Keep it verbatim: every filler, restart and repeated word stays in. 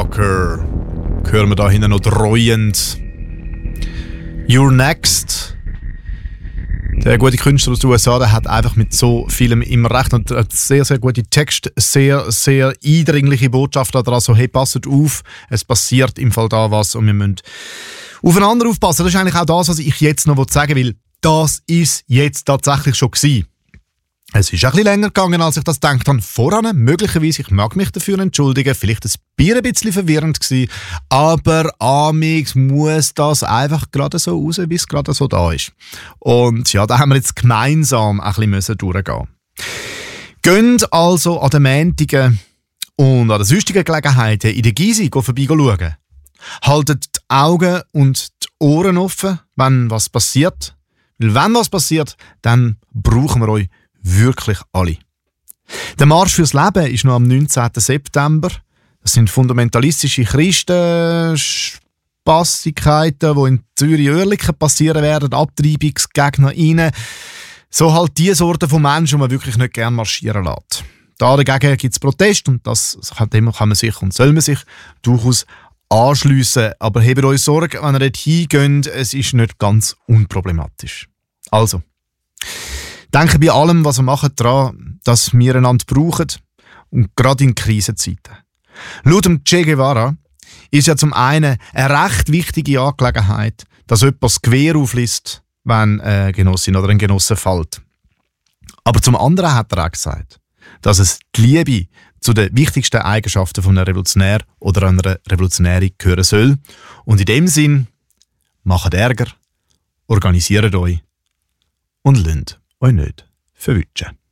Walker. Hören wir da hinten noch dreuend. You're Next. Der gute Künstler aus den U S A, der hat einfach mit so vielem immer recht und hat sehr, sehr gute Texte, sehr, sehr eindringliche Botschaften daran. So, hey, passet auf, es passiert im Fall da was und wir müssen aufeinander aufpassen. Das ist eigentlich auch das, was ich jetzt noch sagen will. Das ist jetzt tatsächlich schon gewesen. Es ist ein bisschen länger gegangen, als ich das gedacht habe. Voran, möglicherweise, ich mag mich dafür entschuldigen, vielleicht ein Bier ein bisschen verwirrend gewesen, aber amix muss das einfach gerade so raus, wie es gerade so da ist. Und ja, da haben wir jetzt gemeinsam ein bisschen durchgehen müssen. Geht also an den Montagen und an den sonstigen Gelegenheiten in der Gysi vorbeischauen. Haltet die Augen und die Ohren offen, wenn was passiert. Weil wenn was passiert, dann brauchen wir euch wirklich alle. Der Marsch fürs Leben ist noch am neunzehnten September. Das sind fundamentalistische Christen, Spassigkeiten, die in Zürich-Oerlikon passieren werden, Abtreibungsgegner rein. So halt die Sorte von Menschen, die man wirklich nicht gerne marschieren lässt. Da dagegen gibt es Protest und das dem kann man sich und soll man sich durchaus anschliessen. Aber habt euch Sorge, wenn ihr dort hingeht, es ist nicht ganz unproblematisch. Also, denke bei allem, was wir machen, daran, dass wir einander brauchen und gerade in Krisenzeiten. Laut dem Che Guevara ist ja zum einen eine recht wichtige Angelegenheit, dass jemand das Gewehr aufliest, wenn eine Genossin oder ein Genosse fällt. Aber zum anderen hat er auch gesagt, dass es die Liebe zu den wichtigsten Eigenschaften von einem Revolutionär oder einer Revolutionärin gehören soll. Und in dem Sinn, macht Ärger, organisiert euch und lasst euch nicht verwutschen.